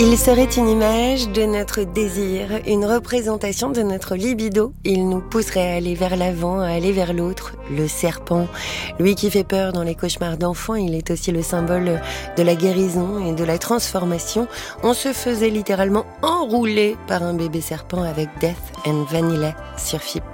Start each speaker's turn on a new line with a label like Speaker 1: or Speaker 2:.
Speaker 1: Il serait une image de notre désir, une représentation de notre libido. Il nous pousserait à aller vers l'avant, à aller vers l'autre. Le serpent, lui qui fait peur dans les cauchemars d'enfants, il est aussi le symbole de la guérison et de la transformation. On se faisait littéralement enrouler par un bébé serpent avec Death and Vanilla sur FIP.